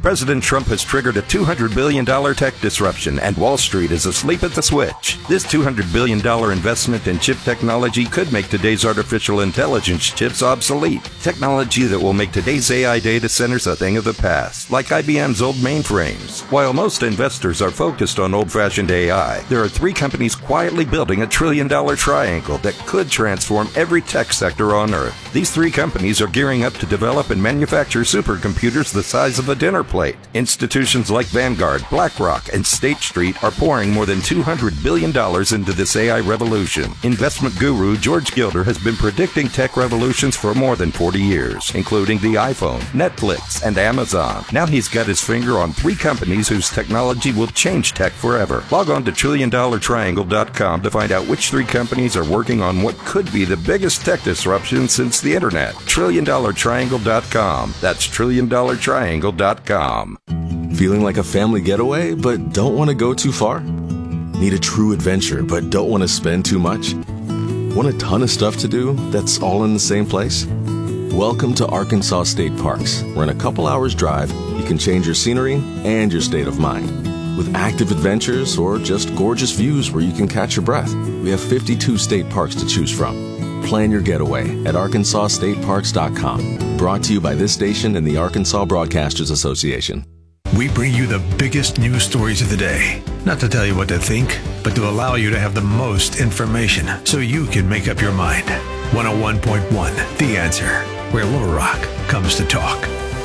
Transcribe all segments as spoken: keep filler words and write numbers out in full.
President Trump has triggered a two hundred billion dollars tech disruption, and Wall Street is asleep at the switch. This two hundred billion dollars investment in chip technology could make today's artificial intelligence chips obsolete. Technology that will make today's A I data centers a thing of the past, like I B M's old mainframes. While most investors are focused on old-fashioned A I, there are three companies quietly building a trillion-dollar triangle that could transform every tech sector on Earth. These three companies are gearing up to develop and manufacture supercomputers the size of a dinner plate. Institutions like Vanguard, BlackRock, and State Street are pouring more than two hundred billion dollars into this A I revolution. Investment guru George Gilder has been predicting tech revolutions for more than forty years, including the iPhone, Netflix, and Amazon. Now he's got his finger on three companies whose technology will change tech forever. Log on to trillion dollar triangle dot com to find out which three companies are working on what could be the biggest tech disruption since the internet. trillion dollar triangle dot com. That's trillion dollar triangle dot com. Feeling like a family getaway, but don't want to go too far? Need a true adventure, but don't want to spend too much? Want a ton of stuff to do that's all in the same place? Welcome to Arkansas State Parks, where in a couple hours drive, you can change your scenery and your state of mind. With active adventures or just gorgeous views where you can catch your breath, we have fifty-two state parks to choose from. Plan your getaway at arkansas state parks dot com. Brought to you by this station and the Arkansas Broadcasters Association. We bring you the biggest news stories of the day. Not to tell you what to think, but to allow you to have the most information so you can make up your mind. one oh one point one, The Answer, where Little Rock comes to talk.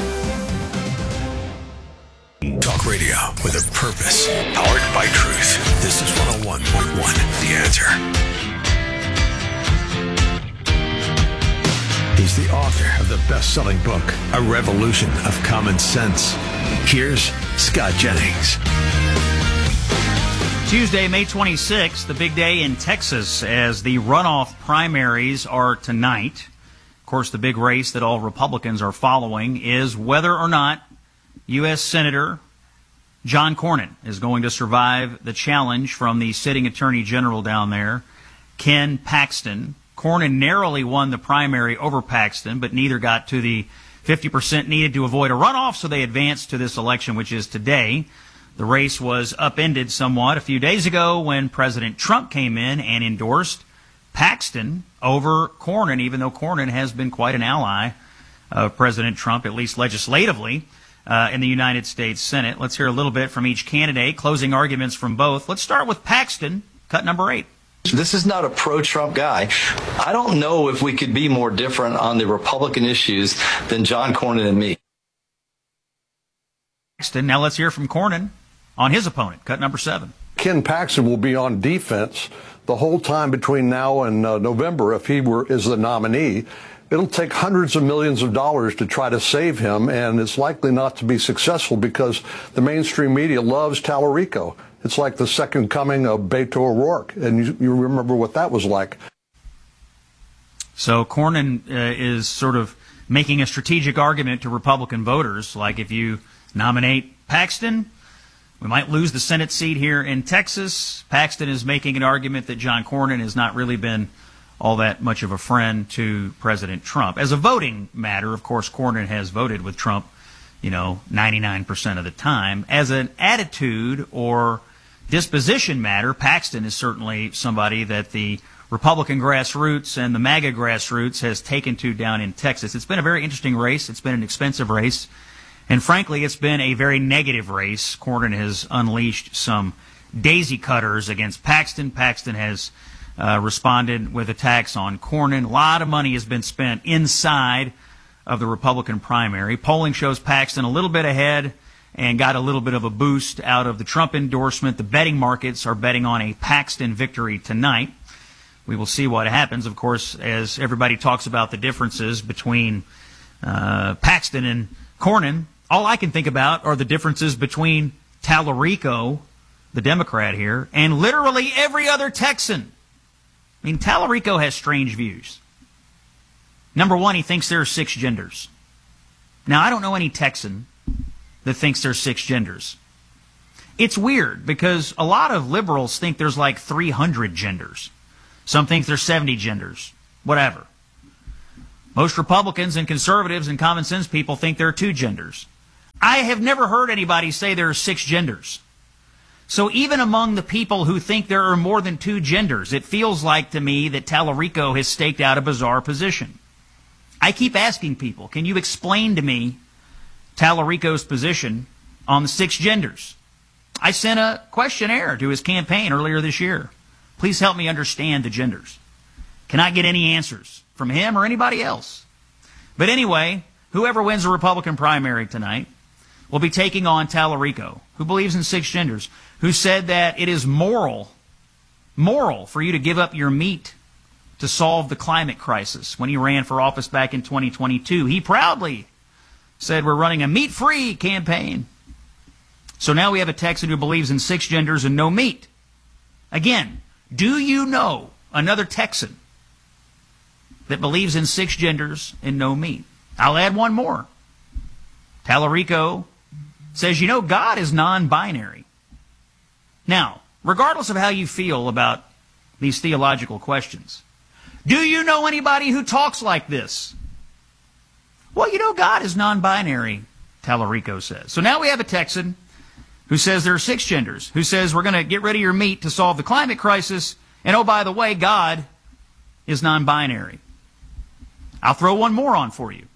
Talk radio with a purpose, powered by truth. This is one oh one point one, The Answer. He's the author of the best-selling book, A Revolution of Common Sense. Here's Scott Jennings. Tuesday, May twenty-sixth, the big day in Texas as the runoff primaries are tonight. Of course, the big race that all Republicans are following is whether or not U S Senator John Cornyn is going to survive the challenge from the sitting Attorney General down there, Ken Paxton. Cornyn narrowly won the primary over Paxton, but neither got to the fifty percent needed to avoid a runoff, so they advanced to this election, which is today. The race was upended somewhat a few days ago when President Trump came in and endorsed Paxton over Cornyn, even though Cornyn has been quite an ally of President Trump, at least legislatively, uh, in the United States Senate. Let's hear a little bit from each candidate, closing arguments from both. Let's start with Paxton, cut number eight. This is not a pro-Trump guy. I don't know if we could be more different on the Republican issues than John Cornyn and me. Now let's hear from Cornyn on his opponent, cut number seven. Ken Paxton will be on defense the whole time between now and uh, November if he were is the nominee. It'll take hundreds of millions of dollars to try to save him, and it's likely not to be successful because the mainstream media loves Tallarico. It's like the second coming of Beto O'Rourke, and you, you remember what that was like. So Cornyn uh, is sort of making a strategic argument to Republican voters, like if you nominate Paxton, we might lose the Senate seat here in Texas. Paxton is making an argument that John Cornyn has not really been all that much of a friend to President Trump. As a voting matter, of course, Cornyn has voted with Trump, you know, ninety-nine percent of the time. As an attitude or disposition matter, Paxton is certainly somebody that the Republican grassroots and the MAGA grassroots has taken to down in Texas. It's been a very interesting race. It's been an expensive race. And frankly, it's been a very negative race. Cornyn has unleashed some daisy cutters against Paxton. Paxton has uh, responded with attacks on Cornyn. A lot of money has been spent inside of the Republican primary. Polling shows Paxton a little bit ahead and got a little bit of a boost out of the Trump endorsement. The betting markets are betting on a Paxton victory tonight. We will see what happens. Of course, as everybody talks about the differences between uh, Paxton and Cornyn, all I can think about are the differences between Tallarico, the Democrat here, and literally every other Texan. I mean, Tallarico has strange views. Number one, he thinks there are six genders. Now, I don't know any Texan that thinks there's six genders. It's weird because a lot of liberals think there's like three hundred genders. Some think there's seventy genders. Whatever. Most Republicans and conservatives and common sense people think there are two genders. I have never heard anybody say there are six genders. So even among the people who think there are more than two genders, it feels like to me that Tallarico has staked out a bizarre position. I keep asking people, can you explain to me Tallarico's position on the six genders? I sent a questionnaire to his campaign earlier this year. Please help me understand the genders. Cannot get any answers from him or anybody else. But anyway, whoever wins the Republican primary tonight will be taking on Tallarico, who believes in six genders, who said that it is moral, moral for you to give up your meat to solve the climate crisis. When he ran for office back in twenty twenty-two, he proudly said we're running a meat-free campaign. So now we have a Texan who believes in six genders and no meat. Again, do you know another Texan that believes in six genders and no meat? I'll add one more. Tallarico says, you know, God is non-binary. Now, regardless of how you feel about these theological questions, do you know anybody who talks like this? Well, you know, God is non-binary, Tallarico says. So now we have a Texan who says there are six genders, who says we're going to get rid of your meat to solve the climate crisis, and oh, by the way, God is non-binary. I'll throw one more on for you.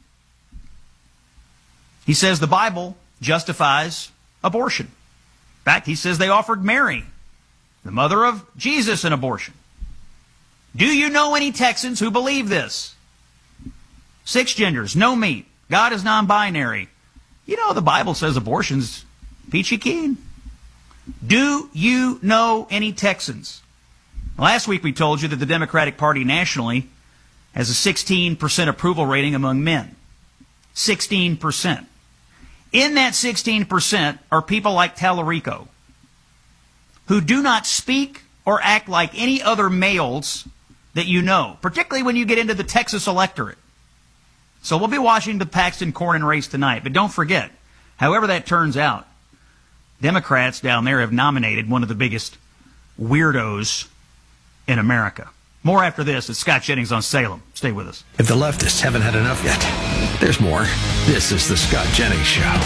He says the Bible justifies abortion. In fact, he says they offered Mary, the mother of Jesus, an abortion. Do you know any Texans who believe this? Six genders, no meat. God is non-binary. You know, the Bible says abortion's peachy keen. Do you know any Texans? Last week we told you that the Democratic Party nationally has a sixteen percent approval rating among men. sixteen percent. In that sixteen percent are people like Tallarico, who do not speak or act like any other males that you know, particularly when you get into the Texas electorate. So we'll be watching the Paxton Cornyn race tonight. But don't forget, however that turns out, Democrats down there have nominated one of the biggest weirdos in America. More after this. It's Scott Jennings on Salem. Stay with us. If the leftists haven't had enough yet, there's more. This is the Scott Jennings Show.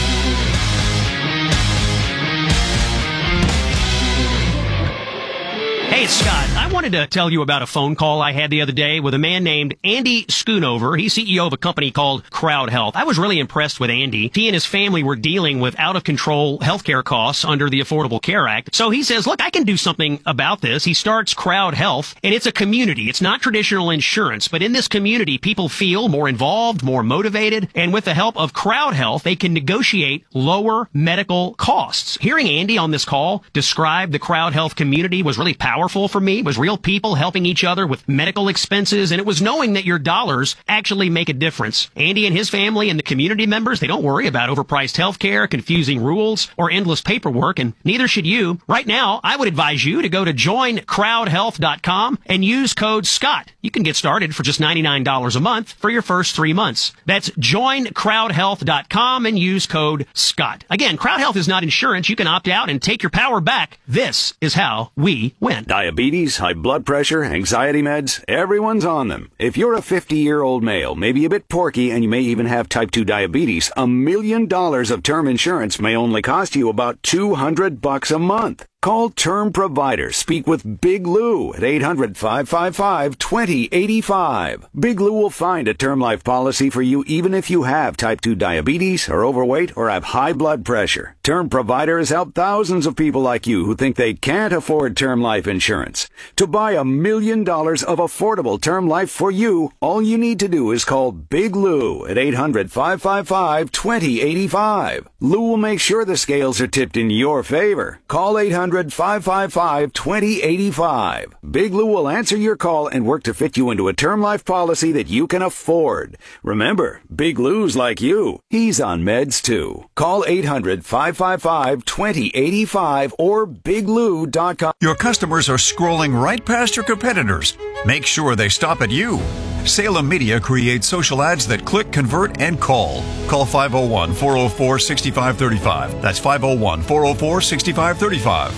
Hey, it's Scott. I wanted to tell you about a phone call I had the other day with a man named Andy Schoonover. He's C E O of a company called Crowd Health. I was really impressed with Andy. He and his family were dealing with out-of-control healthcare costs under the Affordable Care Act. So he says, look, I can do something about this. He starts Crowd Health, and it's a community. It's not traditional insurance, but in this community, people feel more involved, more motivated, and with the help of Crowd Health, they can negotiate lower medical costs. Hearing Andy on this call describe the Crowd Health community was really powerful. Powerful for me. It was real people helping each other with medical expenses, and it was knowing that your dollars actually make a difference. Andy and his family and the community members, they don't worry about overpriced health care, confusing rules, or endless paperwork, and neither should you. Right now, I would advise you to go to join crowd health dot com and use code SCOTT. You can get started for just ninety-nine dollars a month for your first three months. That's join crowd health dot com and use code SCOTT. Again, Crowd Health is not insurance. You can opt out and take your power back. This is how we win. Diabetes, high blood pressure, anxiety meds, everyone's on them. If you're a fifty-year-old male, maybe a bit porky, and you may even have type two diabetes, a million dollars of term insurance may only cost you about two hundred bucks a month. Call Term Provider. Speak with Big Lou at eight hundred, five five five, two zero eight five. Big Lou will find a term life policy for you even if you have type two diabetes, are overweight, or have high blood pressure. Term Provider has helped thousands of people like you who think they can't afford term life insurance. To buy a million dollars of affordable term life for you, all you need to do is call Big Lou at eight hundred, five five five, two zero eight five. Lou will make sure the scales are tipped in your favor. Call eight hundred, five five five, two zero eight five. Big Lou will answer your call and work to fit you into a term life policy that you can afford. Remember, Big Lou's like you. He's on meds too. Call eight hundred, five five five, two zero eight five or big lou dot com. Your customers are scrolling right past your competitors. Make sure they stop at you. Salem Media creates social ads that click, convert, and call. Call five oh one, four oh four, six five three five. That's five oh one, four oh four, six five three five.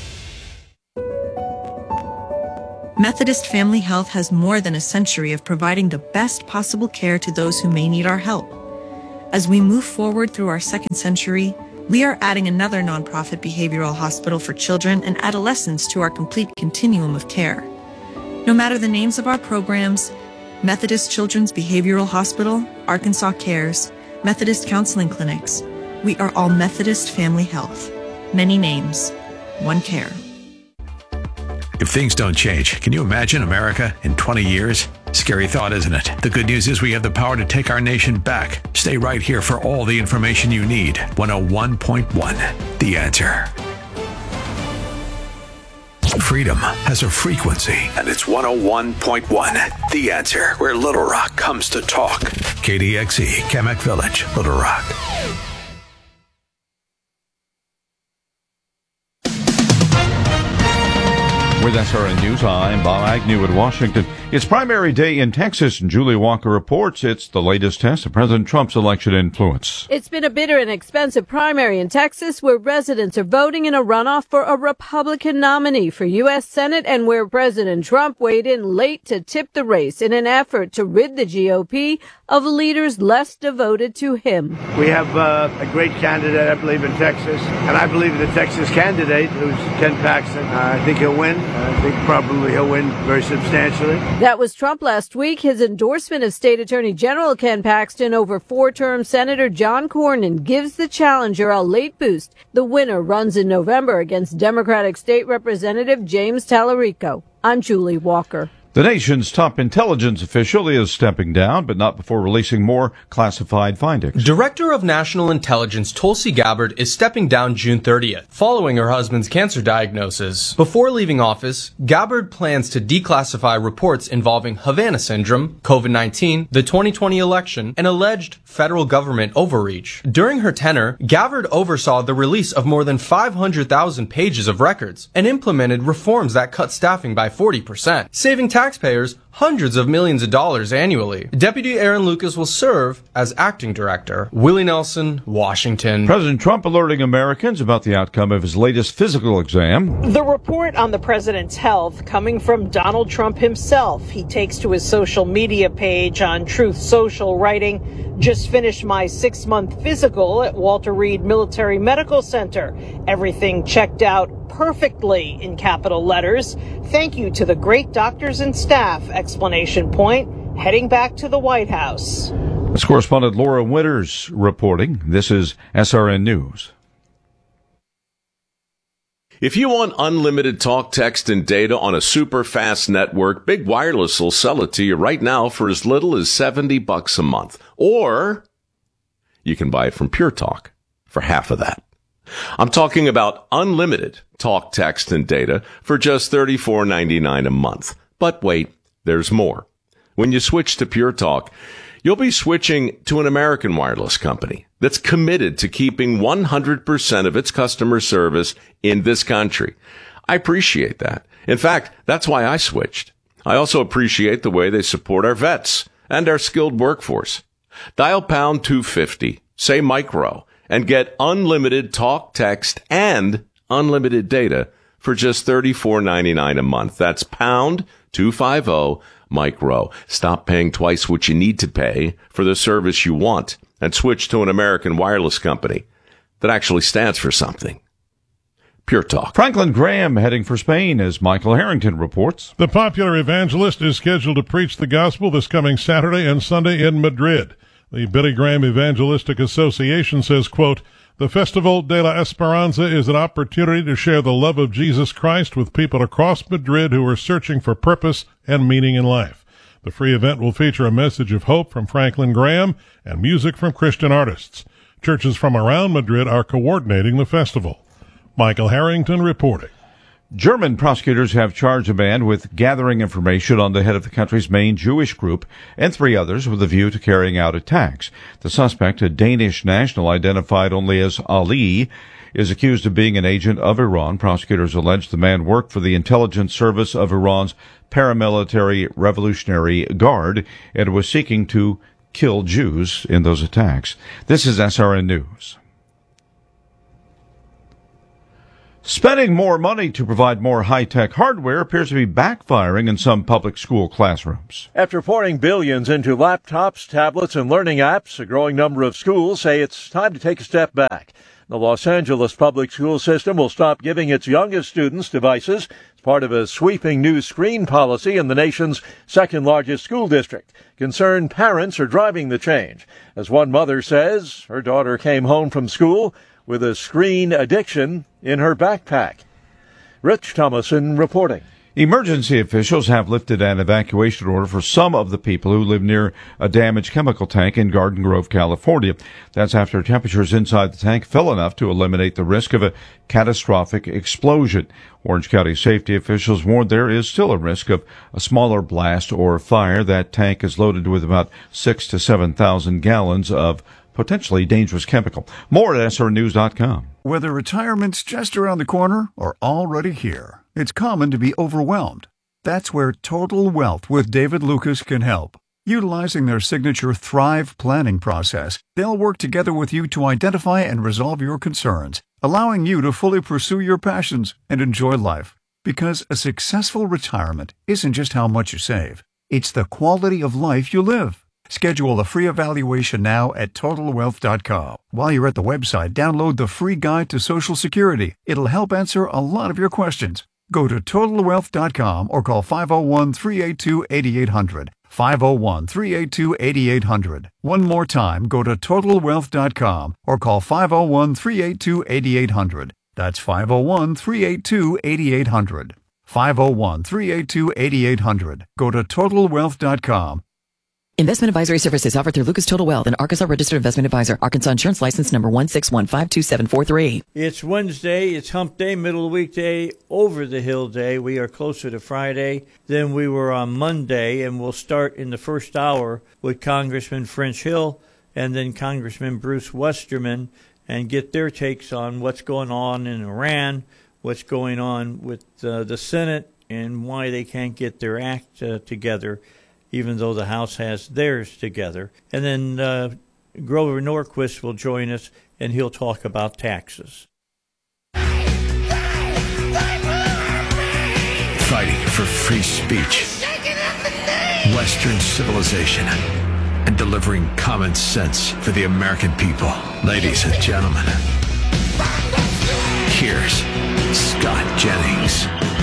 Methodist Family Health has more than a century of providing the best possible care to those who may need our help. As we move forward through our second century, we are adding another nonprofit behavioral hospital for children and adolescents to our complete continuum of care. No matter the names of our programs, Methodist Children's Behavioral Hospital, Arkansas Cares, Methodist Counseling Clinics, we are all Methodist Family Health. Many names, one care. If things don't change, can you imagine America in twenty years? Scary thought, isn't it? The good news is we have the power to take our nation back. Stay right here for all the information you need. one oh one point one, The Answer. Freedom has a frequency, and it's one oh one point one, The Answer, where Little Rock comes to talk. K D X E, Kamek Village, Little Rock. With S R N News, I'm Bob Agnew in Washington. It's primary day in Texas, and Julie Walker reports it's the latest test of President Trump's election influence. It's been a bitter and expensive primary in Texas, where residents are voting in a runoff for a Republican nominee for U S Senate, and where President Trump weighed in late to tip the race in an effort to rid the G O P of leaders less devoted to him. We have uh, a great candidate, I believe, in Texas, and I believe the Texas candidate, who's Ken Paxton, uh, I think he'll win. I think probably he'll win very substantially. That was Trump last week. His endorsement of State Attorney General Ken Paxton over four-term Senator John Cornyn gives the challenger a late boost. The winner runs in November against Democratic State Representative James Tallarico. I'm Julie Walker. The nation's top intelligence official is stepping down, but not before releasing more classified findings. Director of National Intelligence Tulsi Gabbard is stepping down June thirtieth, following her husband's cancer diagnosis. Before leaving office, Gabbard plans to declassify reports involving Havana syndrome, COVID nineteen, the twenty twenty election, and alleged federal government overreach. During her tenure, Gabbard oversaw the release of more than five hundred thousand pages of records and implemented reforms that cut staffing by forty percent, saving taxpayers taxpayers hundreds of millions of dollars annually. Deputy Aaron Lucas will serve as acting director. Willie Nelson, Washington. President Trump alerting Americans about the outcome of his latest physical exam. The report on the president's health coming from Donald Trump himself. He takes to his social media page on Truth Social, writing, "Just finished my six-month physical at Walter Reed Military Medical Center. Everything checked out perfectly," in capital letters. "Thank you to the great doctors and staff," explanation point, heading back to the White House. That's correspondent Laura Winters reporting. This is S R N News. If you want unlimited talk, text, and data on a super fast network, Big Wireless will sell it to you right now for as little as seventy bucks a month. Or you can buy it from Pure Talk for half of that. I'm talking about unlimited talk, text, and data for just thirty-four ninety-nine a month. But wait, there's more. When you switch to Pure Talk, you'll be switching to an American wireless company that's committed to keeping one hundred percent of its customer service in this country. I appreciate that. In fact, that's why I switched. I also appreciate the way they support our vets and our skilled workforce. Dial pound two fifty, say micro, and get unlimited talk, text, and unlimited data for just thirty-four ninety-nine a month. That's pound two fifty, micro. Stop paying twice what you need to pay for the service you want and switch to an American wireless company that actually stands for something. Pure Talk. Franklin Graham heading for Spain, as Michael Harrington reports. The popular evangelist is scheduled to preach the gospel this coming Saturday and Sunday in Madrid. The Billy Graham Evangelistic Association says, quote, "The Festival de la Esperanza is an opportunity to share the love of Jesus Christ with people across Madrid who are searching for purpose and meaning in life. The free event will feature a message of hope from Franklin Graham and music from Christian artists. Churches from around Madrid are coordinating the festival." Michael Harrington reporting. German prosecutors have charged a man with gathering information on the head of the country's main Jewish group and three others with a view to carrying out attacks. The suspect, a Danish national identified only as Ali, is accused of being an agent of Iran. Prosecutors allege the man worked for the intelligence service of Iran's paramilitary Revolutionary Guard and was seeking to kill Jews in those attacks. This is S R N News. Spending more money to provide more high-tech hardware appears to be backfiring in some public school classrooms. After pouring billions into laptops, tablets, and learning apps, a growing number of schools say it's time to take a step back. The Los Angeles public school system will stop giving its youngest students devices as part of a sweeping new screen policy in the nation's second-largest school district. Concerned parents are driving the change. As one mother says, her daughter came home from school with a screen addiction in her backpack. Rich Thomason reporting. Emergency officials have lifted an evacuation order for some of the people who live near a damaged chemical tank in Garden Grove, California. That's after temperatures inside the tank fell enough to eliminate the risk of a catastrophic explosion. Orange County safety officials warned there is still a risk of a smaller blast or fire. That tank is loaded with about six to seven thousand gallons of potentially dangerous chemical. More at S R news dot com. Whether retirement's just around the corner or already here, it's common to be overwhelmed. That's where Total Wealth with David Lucas can help. Utilizing their signature Thrive planning process, they'll work together with you to identify and resolve your concerns, allowing you to fully pursue your passions and enjoy life. Because a successful retirement isn't just how much you save, it's the quality of life you live. Schedule a free evaluation now at total wealth dot com. While you're at the website, download the free guide to Social Security. It'll help answer a lot of your questions. Go to total wealth dot com or call five oh one, three eight two, eight eight hundred. five oh one, three eight two, eight eight hundred. One more time, go to total wealth dot com or call five oh one, three eight two, eight eight hundred. That's five oh one, three eight two, eight eight hundred. five oh one, three eight two, eight eight hundred. Go to total wealth dot com. Investment advisory services offered through Lucas Total Wealth, an Arkansas registered investment advisor. Arkansas insurance license number one six one five two seven four three. It's Wednesday, it's hump day, middle of the weekday, over the hill day. We are closer to Friday than we were on Monday, and we'll start in the first hour with Congressman French Hill and then Congressman Bruce Westerman and get their takes on what's going on in Iran, what's going on with uh, the Senate, and why they can't get their act uh, together, even though the House has theirs together. And then uh, Grover Norquist will join us, and he'll talk about taxes. Fighting for free speech, Western civilization, and delivering common sense for the American people. Ladies and gentlemen, here's Scott Jennings.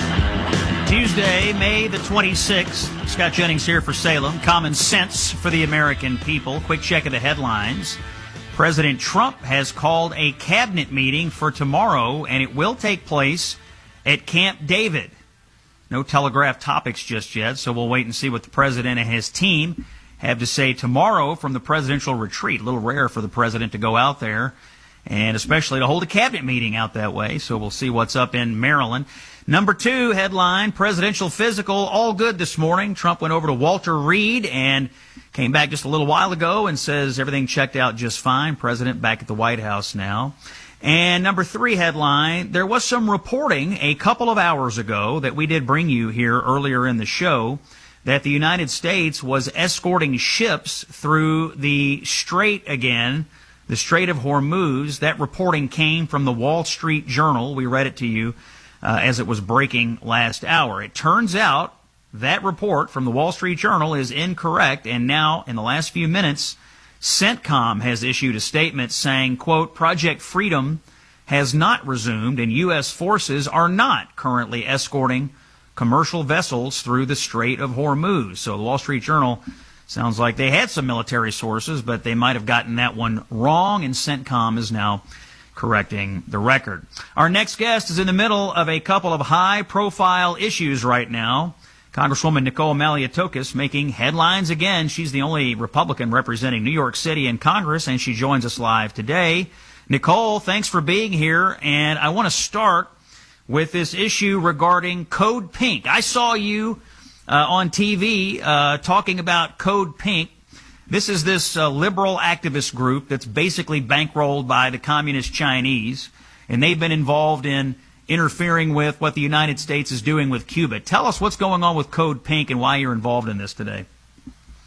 Tuesday, May the twenty-sixth. Scott Jennings here for Salem. Common sense for the American people. Quick check of the headlines. President Trump has called a cabinet meeting for tomorrow, and it will take place at Camp David. No telegraphed topics just yet, so we'll wait and see what the president and his team have to say tomorrow from the presidential retreat. A little rare for the president to go out there, and especially to hold a cabinet meeting out that way, so we'll see what's up in Maryland. Number two headline, presidential physical, all good this morning. Trump went over to Walter Reed and came back just a little while ago and says everything checked out just fine. President back at the White House now. And number three headline, there was some reporting a couple of hours ago that we did bring you here earlier in the show that the United States was escorting ships through the Strait again, the Strait of Hormuz. That reporting came from the Wall Street Journal. We read it to you Uh, as it was breaking last hour. It turns out that report from the Wall Street Journal is incorrect, and now, in the last few minutes, CENTCOM has issued a statement saying, quote, Project Freedom has not resumed, and U S forces are not currently escorting commercial vessels through the Strait of Hormuz. So the Wall Street Journal sounds like they had some military sources, but they might have gotten that one wrong, and CENTCOM is now correcting the record. Our next guest is in the middle of a couple of high-profile issues right now. Congresswoman Nicole Malliotakis making headlines again. She's the only Republican representing New York City in Congress, and she joins us live today. Nicole, thanks for being here, and I want to start with this issue regarding Code Pink. I saw you uh, on T V uh, talking about Code Pink. This is this uh, liberal activist group that's basically bankrolled by the communist Chinese, and they've been involved in interfering with what the United States is doing with Cuba. Tell us what's going on with Code Pink and why you're involved in this today.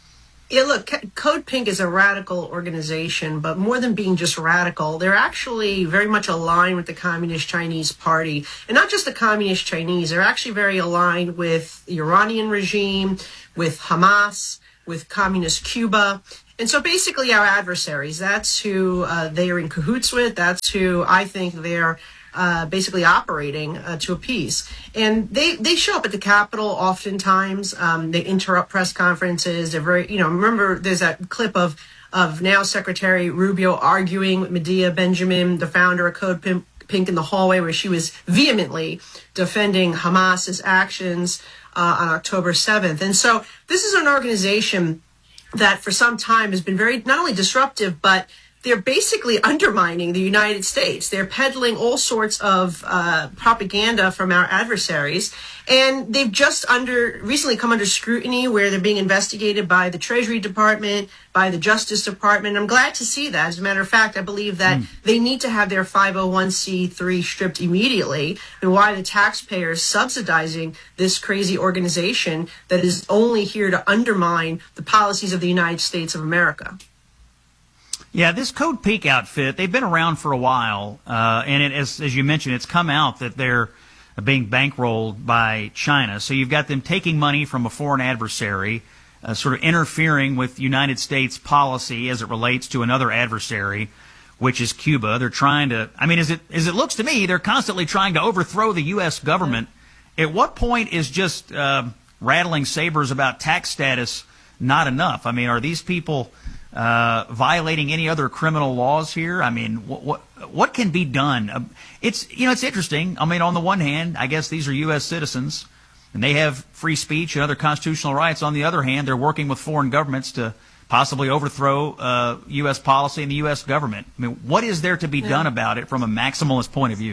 Yeah, look, Code Pink is a radical organization, but more than being just radical, they're actually very much aligned with the Communist Chinese Party. And not just the Communist Chinese, they're actually very aligned with the Iranian regime, with Hamas, with Communist Cuba. And so basically our adversaries, that's who uh, they are in cahoots with. That's who I think they're uh, basically operating uh, to appease. And they, they show up at the Capitol oftentimes. Um, they interrupt press conferences. They're very, you know, remember there's that clip of, of now Secretary Rubio arguing with Medea Benjamin, the founder of Code Pink, Pink in the hallway, where she was vehemently defending Hamas's actions uh, on October seventh. And so this is an organization that for some time has been very not only disruptive, but they're basically undermining the United States. They're peddling all sorts of uh, propaganda from our adversaries. And they've just under recently come under scrutiny where they're being investigated by the Treasury Department, by the Justice Department. I'm glad to see that. As a matter of fact, I believe that mm. they need to have their five oh one c three stripped immediately. And why the taxpayers subsidizing this crazy organization that is only here to undermine the policies of the United States of America. Yeah, this Code Pink outfit, they've been around for a while, uh, and it, as, as you mentioned, it's come out that they're being bankrolled by China. So you've got them taking money from a foreign adversary, uh, sort of interfering with United States policy as it relates to another adversary, which is Cuba. They're trying to, I mean, as it, as it looks to me, they're constantly trying to overthrow the U S government. At what point is just uh, rattling sabers about tax status not enough? I mean, are these people Uh, violating any other criminal laws here? I mean, what what, what can be done? Uh, it's you know it's interesting. I mean, on the one hand, I guess these are U S citizens and they have free speech and other constitutional rights. On the other hand, they're working with foreign governments to possibly overthrow uh, U S policy and the U S government. I mean, what is there to be Yeah. done about it from a maximalist point of view?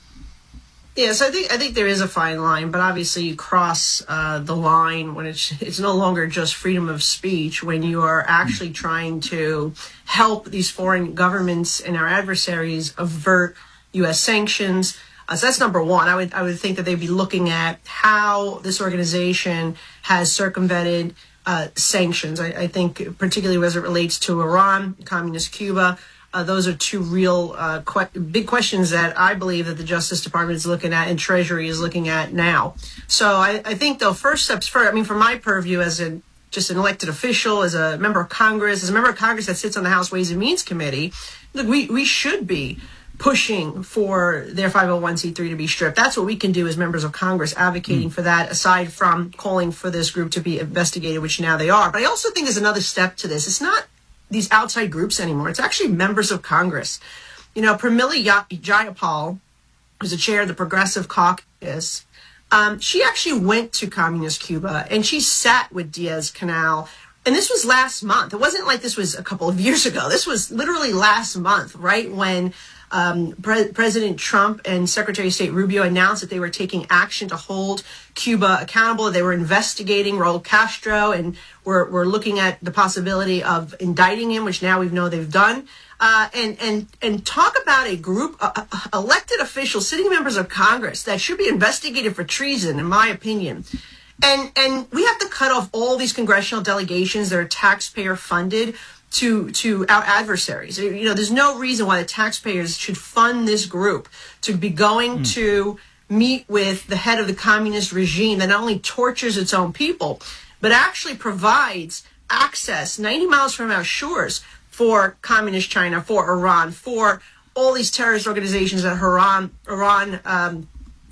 Yes, I think I think there is a fine line, but obviously you cross uh, the line when it's it's no longer just freedom of speech, when you are actually trying to help these foreign governments and our adversaries avert U S sanctions. Uh, so that's number one. I would I would think that they'd be looking at how this organization has circumvented uh, sanctions. I, I think particularly as it relates to Iran, Communist Cuba. Uh, those are two real uh, que- big questions that I believe that the Justice Department is looking at and Treasury is looking at now. So I, I think the first steps first, I mean, from my purview as a, just an elected official, as a member of Congress, as a member of Congress that sits on the House Ways and Means Committee, look, we, we should be pushing for their five oh one c three to be stripped. That's what we can do as members of Congress, advocating mm. for that, aside from calling for this group to be investigated, which now they are. But I also think there's another step to this. It's not these outside groups anymore. It's actually members of Congress. You know, Pramila Jayapal, who's the chair of the Progressive Caucus, um, she actually went to Communist Cuba and she sat with Diaz-Canel. And this was last month. It wasn't like this was a couple of years ago. This was literally last month, right when um, Pre- President Trump and Secretary of State Rubio announced that they were taking action to hold Cuba accountable. They were investigating Raul Castro and we're, we're looking at the possibility of indicting him, which now we know they've done. Uh, and, and, and talk about a group of uh, elected officials, sitting members of Congress that should be investigated for treason, in my opinion. And, and we have to cut off all these congressional delegations that are taxpayer funded to, to our adversaries. You know, there's no reason why the taxpayers should fund this group to be going mm. to meet with the head of the communist regime that not only tortures its own people, but actually provides access ninety miles from our shores for communist China, for Iran, for all these terrorist organizations that Iran, Iran um,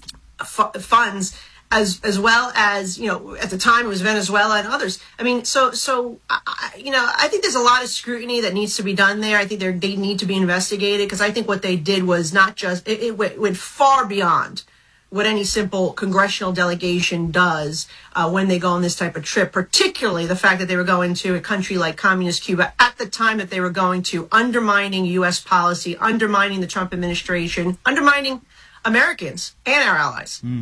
f- funds, as as well as, you know, at the time it was Venezuela and others. I mean, so, so I, you know, I think there's a lot of scrutiny that needs to be done there. I think they they need to be investigated because I think what they did was not just, it, it went, went far beyond what any simple congressional delegation does uh, when they go on this type of trip, particularly the fact that they were going to a country like Communist Cuba at the time that they were going to, undermining U S policy, undermining the Trump administration, undermining Americans and our allies. Mm.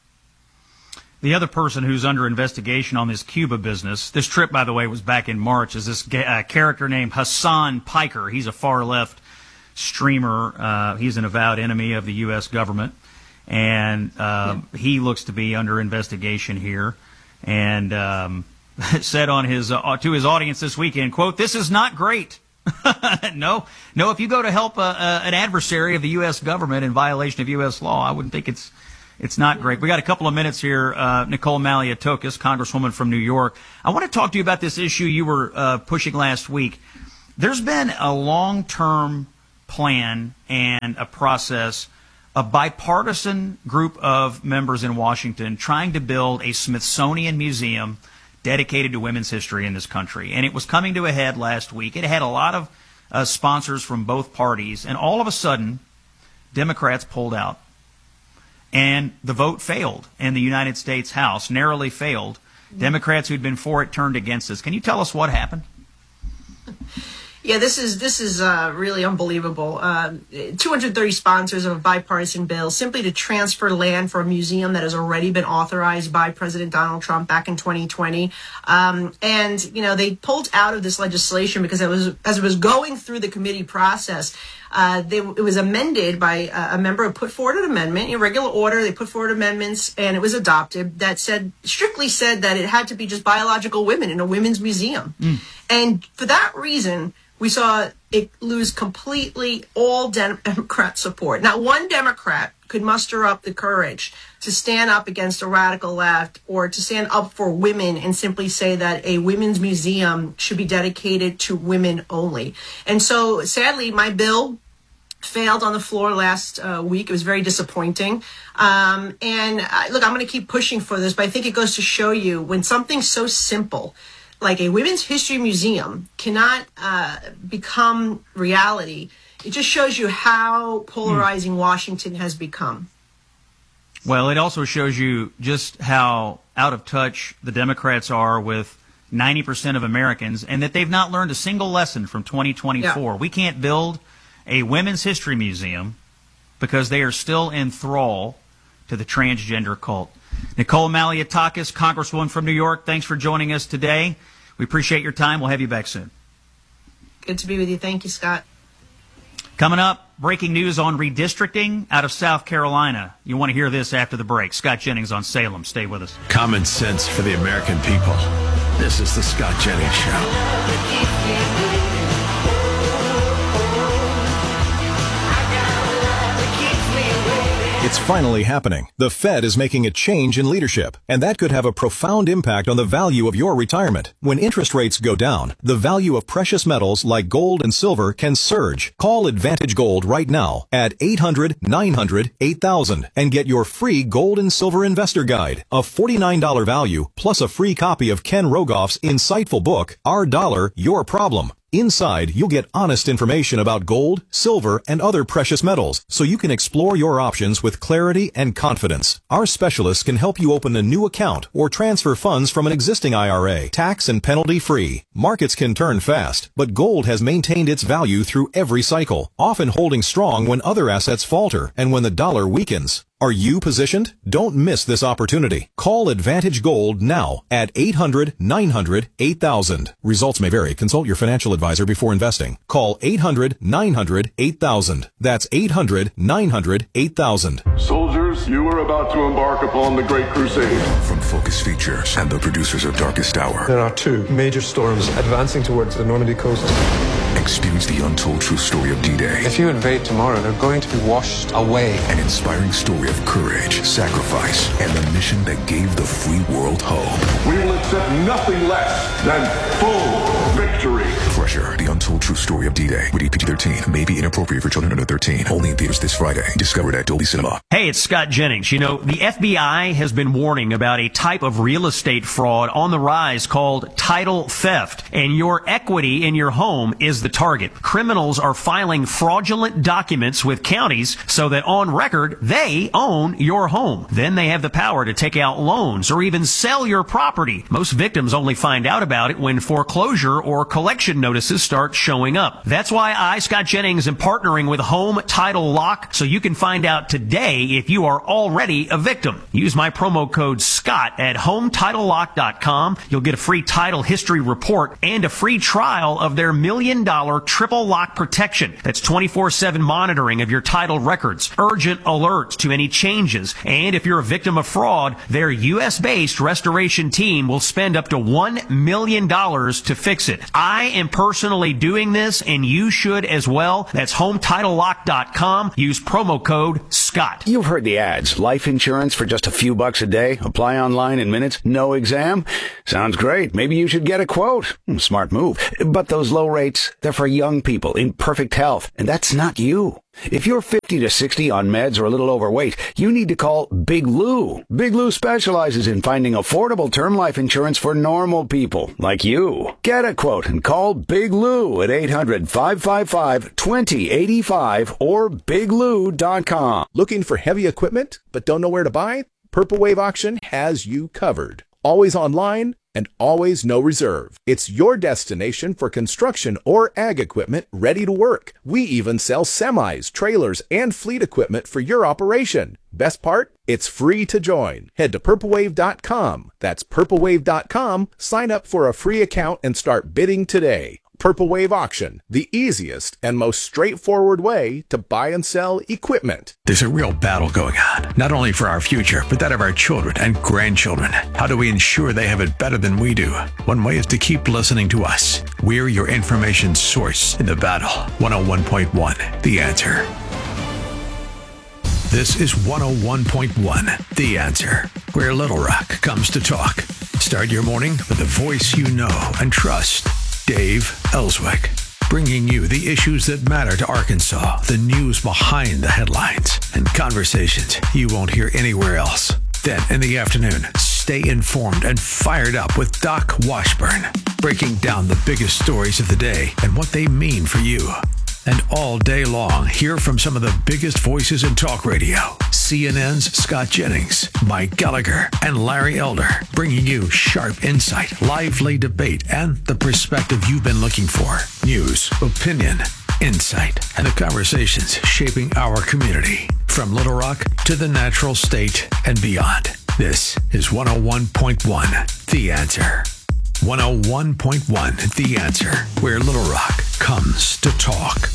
The other person who's under investigation on this Cuba business, this trip, by the way, was back in March, is this uh, character named Hassan Piker. He's a far-left streamer. Uh, he's an avowed enemy of the U S government. And um, yeah. he looks to be under investigation here. And um, said on his uh, to his audience this weekend, quote, "This is not great." no, no. If you go to help uh, uh, an adversary of the U S government in violation of U S law, I wouldn't think it's it's not great. We got a couple of minutes here. Uh, Nicole Malliotakis, Congresswoman from New York. I want to talk to you about this issue you were uh, pushing last week. There's been a long-term plan and a process, a bipartisan group of members in Washington trying to build a Smithsonian museum dedicated to women's history in this country. And it was coming to a head last week. It had a lot of uh, sponsors from both parties. And all of a sudden, Democrats pulled out. And the vote failed in the United States House, narrowly failed. Mm-hmm. Democrats who'd been for it turned against us. Can you tell us what happened? Yeah, this is this is uh, really unbelievable. Uh, two hundred thirty sponsors of a bipartisan bill simply to transfer land for a museum that has already been authorized by President Donald Trump back in twenty twenty. Um, and, you know, they pulled out of this legislation because it was as it was going through the committee process, uh, they, it was amended by a, a member who put forward an amendment in regular order. They put forward amendments and it was adopted that said strictly said that it had to be just biological women in a women's museum. Mm. And for that reason, we saw it lose completely all Democrat support. Not one Democrat could muster up the courage to stand up against a radical left or to stand up for women and simply say that a women's museum should be dedicated to women only. And so, sadly, my bill failed on the floor last uh, week. It was very disappointing. Um, and uh, look, I'm going to keep pushing for this, but I think it goes to show you when something so simple like a women's history museum cannot uh, become reality, it just shows you how polarizing mm. Washington has become. Well, it also shows you just how out of touch the Democrats are with ninety percent of Americans and that they've not learned a single lesson from twenty twenty-four. Yeah. We can't build a women's history museum because they are still in thrall to the transgender cult. Nicole Malliotakis, Congresswoman from New York, thanks for joining us today. We appreciate your time. We'll have you back soon. Good to be with you. Thank you, Scott. Coming up, breaking news on redistricting out of South Carolina. You want to hear this after the break. Scott Jennings on Salem. Stay with us. Common sense for the American people. This is the Scott Jennings Show. It's finally happening. The Fed is making a change in leadership, and that could have a profound impact on the value of your retirement. When interest rates go down, the value of precious metals like gold and silver can surge. Call Advantage Gold right now at eight hundred, nine hundred, eight thousand and get your free gold and silver investor guide, a forty-nine dollars value, plus a free copy of Ken Rogoff's insightful book, Our Dollar, Your Problem. Inside, you'll get honest information about gold, silver, and other precious metals, so you can explore your options with clarity and confidence. Our specialists can help you open a new account or transfer funds from an existing I R A, tax and penalty free. Markets can turn fast, but gold has maintained its value through every cycle, often holding strong when other assets falter and when the dollar weakens. Are you positioned? Don't miss this opportunity. Call Advantage Gold now at eight hundred, nine hundred, eight thousand. Results may vary. Consult your financial advisor before investing. Call eight hundred, nine hundred, eight thousand. That's eight hundred, nine hundred, eight thousand. Soldiers, you are about to embark upon the Great Crusade. From Focus Features and the producers of Darkest Hour. There are two major storms advancing towards the Normandy coast. Experience the untold true story of D-Day. If you invade tomorrow, they're going to be washed away. An inspiring story of courage, sacrifice, and the mission that gave the free world hope. We will accept nothing less than full victory. Crusher, the untold true story of D-Day. Rated P G thirteen. May be inappropriate for children under thirteen. Only in theaters this Friday. Discovered at Dolby Cinema. Hey, it's Scott Jennings. You know, the F B I has been warning about a type of real estate fraud on the rise called title theft. And your equity in your home is the target. Criminals are filing fraudulent documents with counties so that on record they own your home. Then they have the power to take out loans or even sell your property. Most victims only find out about it when foreclosure or collection notices start showing up. That's why I, Scott Jennings, am partnering with Home Title Lock so you can find out today if you are already a victim. Use my promo code SCOTT at home title lock dot com. You'll get a free title history report and a free trial of their million dollar triple lock protection. That's twenty-four seven monitoring of your title records, urgent alerts to any changes, and if you're a victim of fraud, their U S based restoration team will spend up to one million dollars to fix it. I am personally doing this, and you should as well. That's home title lock dot com. Use promo code SCOTT. You've heard the ads. Life insurance for just a few bucks a day. Apply online in minutes. No exam. Sounds great. Maybe you should get a quote. Smart move. But those low rates, they're for young people in perfect health, and that's not you. If you're fifty to sixty on meds or a little overweight, you need to call Big Lou. Big Lou specializes in finding affordable term life insurance for normal people like you. Get a quote and call Big Lou at eight hundred, five five five, two zero eight five or big lou dot com. Looking for heavy equipment but don't know where to buy? Purple Wave Auction has you covered. Always online and always no reserve. It's your destination for construction or ag equipment ready to work. We even sell semis, trailers, and fleet equipment for your operation. Best part? It's free to join. Head to purple wave dot com. That's purple wave dot com. Sign up for a free account and start bidding today. Purple Wave Auction, the easiest and most straightforward way to buy and sell equipment. There's a real battle going on, not only for our future, but that of our children and grandchildren. How do we ensure they have it better than we do? One way is to keep listening to us. We're your information source in the battle. one oh one point one, The Answer. This is one oh one point one, The Answer, where Little Rock comes to talk. Start your morning with a voice you know and trust. Dave Ellswick, bringing you the issues that matter to Arkansas, the news behind the headlines, and conversations you won't hear anywhere else. Then in the afternoon, stay informed and fired up with Doc Washburn, breaking down the biggest stories of the day and what they mean for you. And all day long, hear from some of the biggest voices in talk radio. C N N's Scott Jennings, Mike Gallagher, and Larry Elder, bringing you sharp insight, lively debate, and the perspective you've been looking for. News, opinion, insight, and the conversations shaping our community. From Little Rock to the natural state and beyond. This is one oh one point one, The Answer. one oh one point one, The Answer, where Little Rock comes to talk.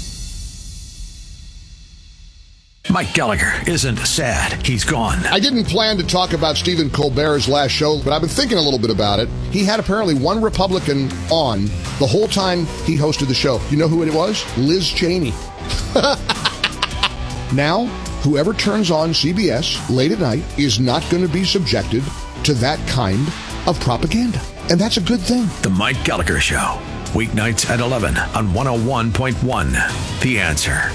Mike Gallagher isn't sad. He's gone. I didn't plan to talk about Stephen Colbert's last show, but I've been thinking a little bit about it. He had apparently one Republican on the whole time he hosted the show. You know who it was? Liz Cheney. Now, whoever turns on C B S late at night is not going to be subjected to that kind of propaganda. And that's a good thing. The Mike Gallagher Show. Weeknights at eleven on one oh one point one. The Answer.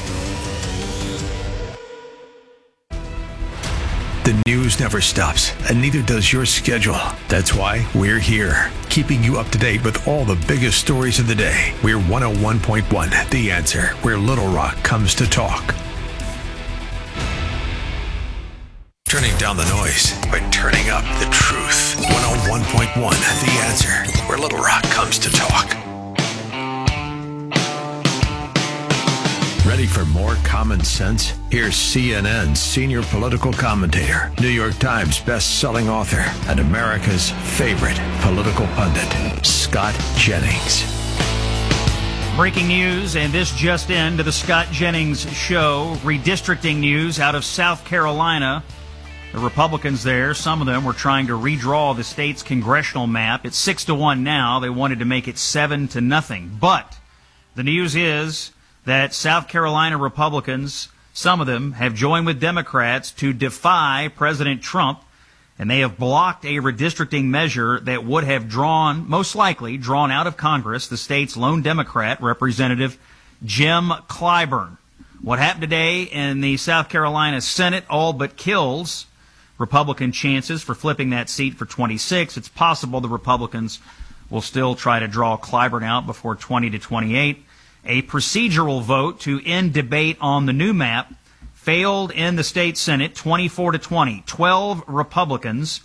The news never stops, and neither does your schedule. That's why we're here, keeping you up to date with all the biggest stories of the day. We're one oh one point one, The Answer, where Little Rock comes to talk. Turning down the noise by turning up the truth. one oh one point one, The Answer, where Little Rock comes to talk. Ready for more common sense? Here's C N N's senior political commentator, New York Times best-selling author, and America's favorite political pundit, Scott Jennings. Breaking news, and this just in to the Scott Jennings Show. Redistricting news out of South Carolina. The Republicans there, some of them were trying to redraw the state's congressional map. It's six to one now. They wanted to make it seven to nothing. But the news is that South Carolina Republicans, some of them, have joined with Democrats to defy President Trump, and they have blocked a redistricting measure that would have drawn, most likely, drawn out of Congress the state's lone Democrat, Representative Jim Clyburn. What happened today in the South Carolina Senate all but kills Republican chances for flipping that seat for twenty-six. It's possible the Republicans will still try to draw Clyburn out before twenty to twenty-eight. A procedural vote to end debate on the new map failed in the state Senate twenty-four to twenty. twelve Republicans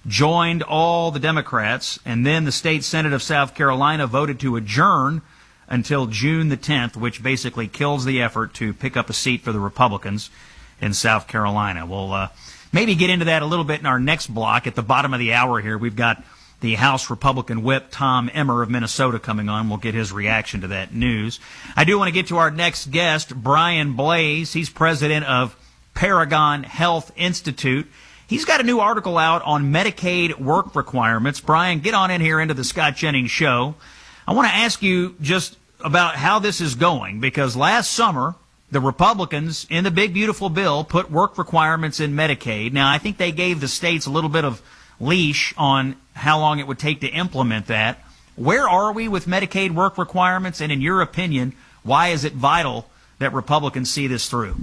joined all the Democrats, and then the state Senate of South Carolina voted to adjourn until June the tenth, which basically kills the effort to pick up a seat for the Republicans in South Carolina. We'll uh, maybe get into that a little bit in our next block. At the bottom of the hour here, we've got the House Republican whip, Tom Emmer of Minnesota, coming on. We'll get his reaction to that news. I do want to get to our next guest, Brian Blase. He's president of Paragon Health Institute. He's got a new article out on Medicaid work requirements. Brian, get on in here into the Scott Jennings Show. I want to ask you just about how this is going, because last summer, the Republicans in the big, beautiful bill put work requirements in Medicaid. Now, I think they gave the states a little bit of leash on how long it would take to implement that. Where are we with Medicaid work requirements? And in your opinion, why is it vital that Republicans see this through?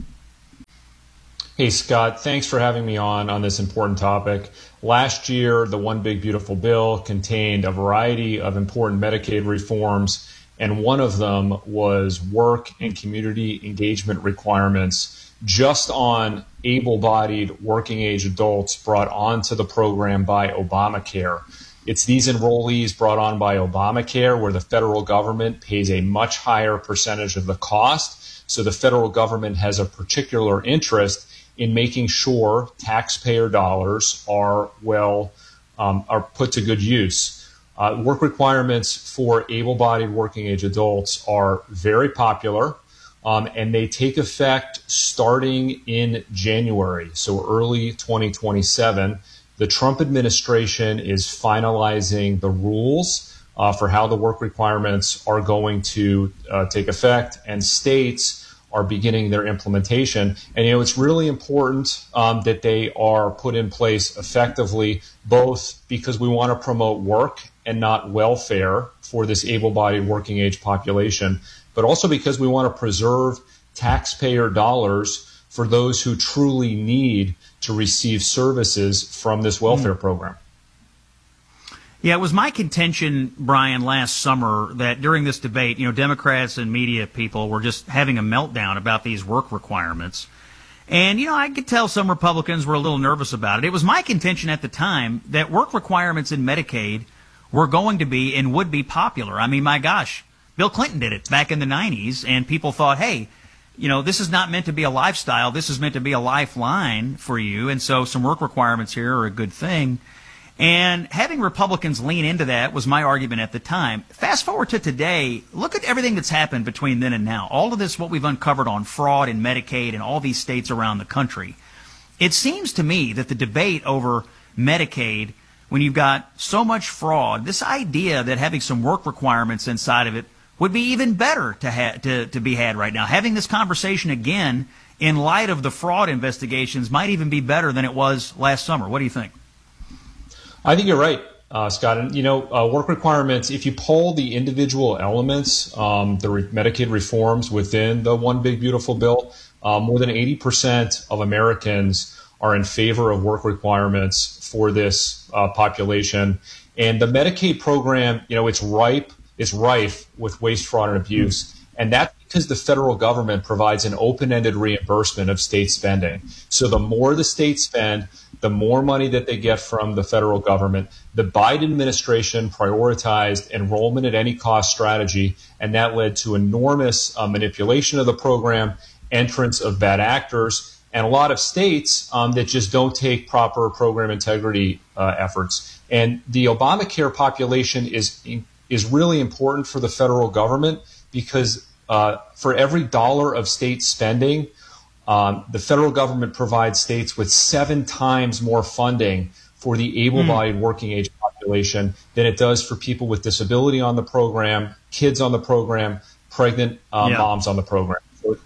Hey, Scott, thanks for having me on on this important topic. Last year, the One Big Beautiful Bill contained a variety of important Medicaid reforms, and one of them was work and community engagement requirements just on able-bodied working-age adults brought onto the program by Obamacare. It's these enrollees brought on by Obamacare where the federal government pays a much higher percentage of the cost, so the federal government has a particular interest in making sure taxpayer dollars are well um, are put to good use. Uh, work requirements for able-bodied working-age adults are very popular, um, and they take effect starting in January, so early twenty twenty-seven. The Trump administration is finalizing the rules uh, for how the work requirements are going to uh, take effect, and states are beginning their implementation. And, you know, it's really important um, that they are put in place effectively, both because we want to promote work and not welfare for this able-bodied working age population, but also because we want to preserve taxpayer dollars for those who truly need to receive services from this welfare mm. program. Yeah, it was my contention, Brian, last summer that during this debate, you know, Democrats and media people were just having a meltdown about these work requirements. And, you know, I could tell some Republicans were a little nervous about it. It was my contention at the time that work requirements in Medicaid were going to be and would be popular. I mean, my gosh, Bill Clinton did it back in the nineties, and people thought, hey, you know, this is not meant to be a lifestyle. This is meant to be a lifeline for you. And so some work requirements here are a good thing. And having Republicans lean into that was my argument at the time. Fast forward to today, look at everything that's happened between then and now. All of this, what we've uncovered on fraud in Medicaid and all these states around the country. It seems to me that the debate over Medicaid, when you've got so much fraud, this idea that having some work requirements inside of it would be even better to, ha- to, to be had right now. Having this conversation again in light of the fraud investigations might even be better than it was last summer. What do you think? I think you're right, uh, Scott. And, you know, uh, work requirements, if you poll the individual elements, um, the re- Medicaid reforms within the One Big Beautiful Bill, uh, more than eighty percent of Americans are in favor of work requirements for this uh, population. And the Medicaid program, you know, it's ripe, it's rife with waste, fraud, and abuse. Mm-hmm. And that's because the federal government provides an open-ended reimbursement of state spending. So the more the states spend, the more money that they get from the federal government. The Biden administration prioritized enrollment at any cost strategy, and that led to enormous uh, manipulation of the program, entrance of bad actors, and a lot of states um, that just don't take proper program integrity uh, efforts. And the Obamacare population is is really important for the federal government because uh, for every dollar of state spending, Um, the federal government provides states with seven times more funding for the able-bodied mm. working age population than it does for people with disability on the program, kids on the program, pregnant uh, yeah. moms on the program. So,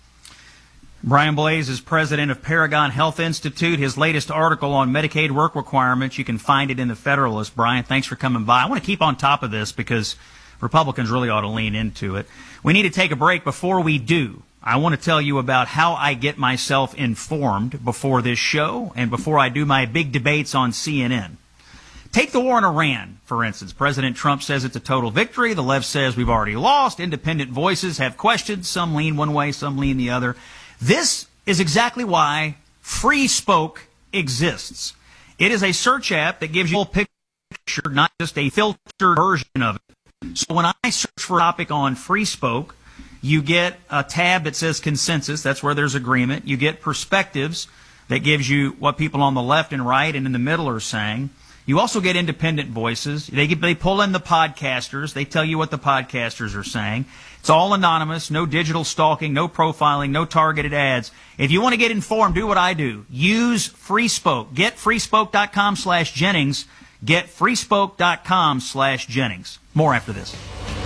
Brian Blase is president of Paragon Health Institute. His latest article on Medicaid work requirements, you can find it in the Federalist. Brian, thanks for coming by. I want to keep on top of this because Republicans really ought to lean into it. We need to take a break. Before we do, I want to tell you about how I get myself informed before this show and before I do my big debates on C N N. Take the war in Iran, for instance. President Trump says it's a total victory. The left says we've already lost. Independent voices have questions. Some lean one way, some lean the other. This is exactly why free spoke exists. It is a search app that gives you a full picture, not just a filtered version of it. So when I search for a topic on Free Spoke, you get a tab that says consensus. That's where there's agreement. You get perspectives that gives you what people on the left and right and in the middle are saying. You also get independent voices. They they pull in the podcasters. They tell you what the podcasters are saying. It's all anonymous, no digital stalking, no profiling, no targeted ads. If you want to get informed, do what I do. Use FreeSpoke. Get freespoke.com slash Jennings. Get freespoke.com slash Jennings. More after this.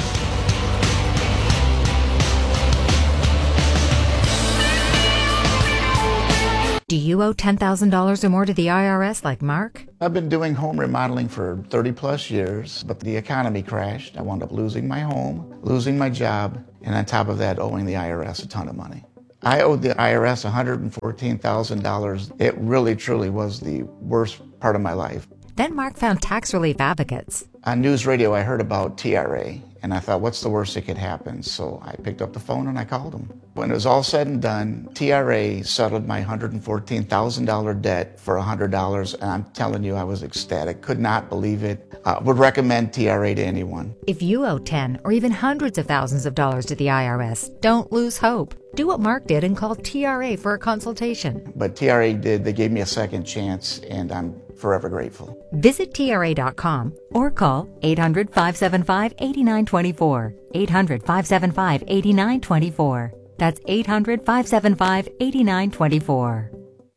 Do you owe ten thousand dollars or more to the I R S like Mark? I've been doing home remodeling for thirty plus years, but the economy crashed. I wound up losing my home, losing my job, and on top of that, owing the I R S a ton of money. I owed the I R S one hundred fourteen thousand dollars. It really, truly was the worst part of my life. Then Mark found tax relief advocates. On news radio, I heard about T R A, and I thought, what's the worst that could happen? So I picked up the phone and I called them. When it was all said and done, T R A settled my one hundred fourteen thousand dollars debt for one hundred dollars, and I'm telling you, I was ecstatic. Could not believe it. Uh, would recommend T R A to anyone. If you owe ten or even hundreds of thousands of dollars to the I R S, don't lose hope. Do what Mark did and call T R A for a consultation. But T R A did. They gave me a second chance, and I'm forever grateful. Visit T R A dot com or call eight hundred, five seven five, eight nine two four. eight hundred, five seven five, eight nine two four. That's eight hundred, five seven five, eight nine two four.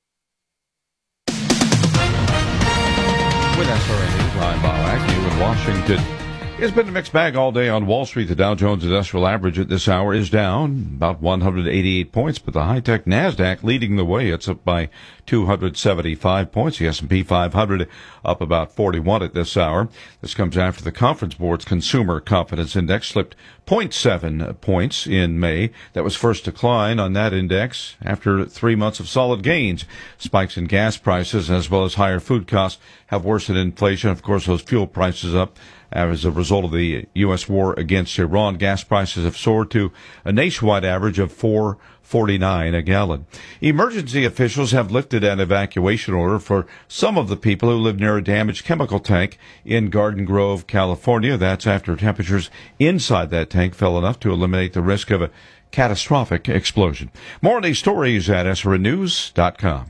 With S R N News, I'm Bob Agnew in Washington. It's been a mixed bag all day on Wall Street. The Dow Jones Industrial Average at this hour is down about one hundred eighty-eight points, but the high-tech NASDAQ leading the way. It's up by two hundred seventy-five points. The S and P five hundred up about forty-one at this hour. This comes after the Conference Board's Consumer Confidence Index slipped zero point seven points in May. That was first decline on that index after three months of solid gains. Spikes in gas prices as well as higher food costs have worsened inflation. Of course, those fuel prices up as a result of the U S war against Iran. Gas prices have soared to a nationwide average of four forty-nine a gallon. Emergency officials have lifted an evacuation order for some of the people who live near a damaged chemical tank in Garden Grove, California. That's after temperatures inside that tank fell enough to eliminate the risk of a catastrophic explosion. More on these stories at S R N news dot com.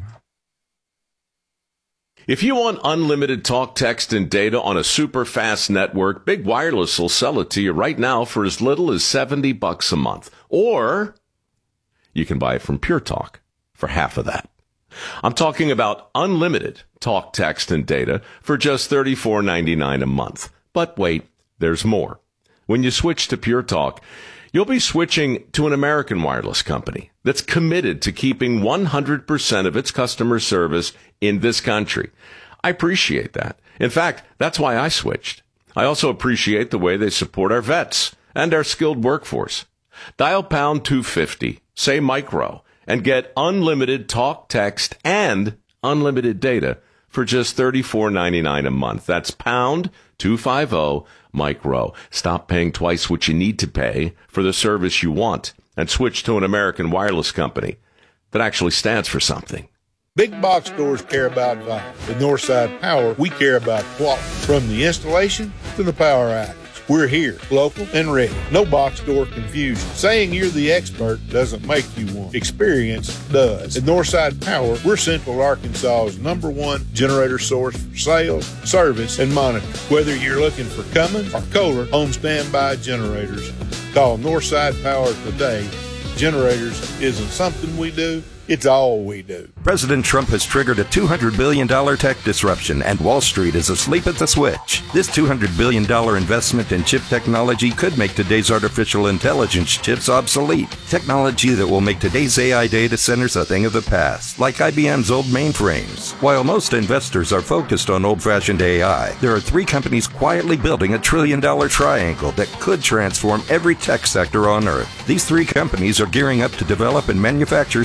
If you want unlimited talk, text, and data on a super fast network, Big Wireless will sell it to you right now for as little as seventy bucks a month. Or you can buy it from Pure Talk for half of that. I'm talking about unlimited talk, text, and data for just thirty-four ninety-nine a month. But wait, there's more. When you switch to Pure Talk, you'll be switching to an American wireless company that's committed to keeping one hundred percent of its customer service in this country. I appreciate that. In fact, that's why I switched. I also appreciate the way they support our vets and our skilled workforce. Dial pound two fifty, say micro, and get unlimited talk, text, and unlimited data for just thirty-four ninety-nine a month. That's pound two fifty micro. Stop paying twice what you need to pay for the service you want and switch to an American wireless company that actually stands for something. Big box stores care about value. At Northside Power, we care about quality. From the installation to the power outage. We're here, local and ready. No box store confusion. Saying you're the expert doesn't make you one. Experience does. At Northside Power, we're Central Arkansas's number one generator source for sales, service, and monitoring. Whether you're looking for Cummins or Kohler home standby generators, call Northside Power today. Generators isn't something we do. It's all we do. President Trump has triggered a two hundred billion dollars tech disruption, and Wall Street is asleep at the switch. This two hundred billion dollars investment in chip technology could make today's artificial intelligence chips obsolete. Technology that will make today's A I data centers a thing of the past, like I B M's old mainframes. While most investors are focused on old-fashioned A I, there are three companies quietly building a trillion-dollar triangle that could transform every tech sector on Earth. These three companies are gearing up to develop and manufacture supercomputers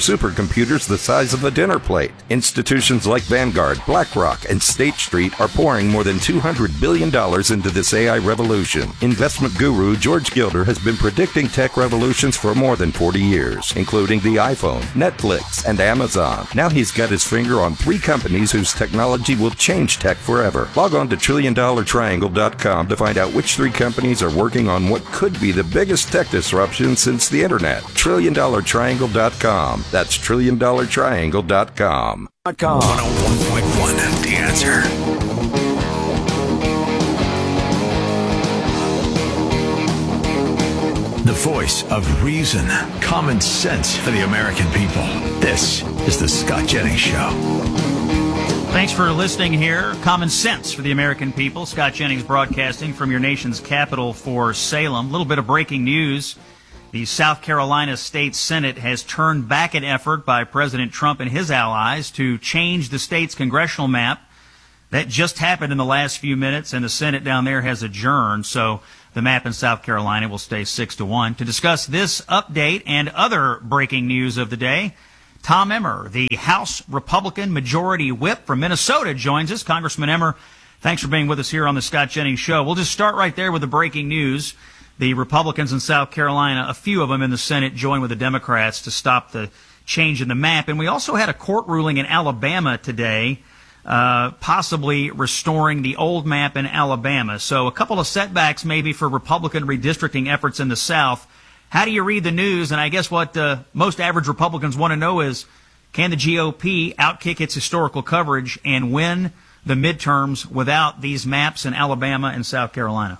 computers the size of a dinner plate. Institutions like Vanguard, BlackRock, and State Street are pouring more than two hundred billion dollars into this A I revolution. Investment guru George Gilder has been predicting tech revolutions for more than forty years, including the iPhone, Netflix, and Amazon. Now he's got his finger on three companies whose technology will change tech forever. Log on to trillion dollar triangle dot com to find out which three companies are working on what could be the biggest tech disruption since the internet. trillion dollar triangle dot com. That's trillion dollar triangle dot com. one oh one point one, The Answer. The voice of reason, common sense for the American people. This is the Scott Jennings Show. Thanks for listening here. Common sense for the American people. Scott Jennings broadcasting from your nation's capital for Salem. A little bit of breaking news. The South Carolina State Senate has turned back an effort by President Trump and his allies to change the state's congressional map. That just happened in the last few minutes, and the Senate down there has adjourned, so the map in South Carolina will stay six to one. To discuss this update and other breaking news of the day, Tom Emmer, the House Republican Majority Whip from Minnesota, joins us. Congressman Emmer, thanks for being with us here on the Scott Jennings Show. We'll just start right there with the breaking news. The Republicans in South Carolina, a few of them in the Senate, joined with the Democrats to stop the change in the map. And we also had a court ruling in Alabama today, uh, possibly restoring the old map in Alabama. So a couple of setbacks maybe for Republican redistricting efforts in the South. How do you read the news? And I guess what uh, most average Republicans want to know is, can the G O P outkick its historical coverage and win the midterms without these maps in Alabama and South Carolina?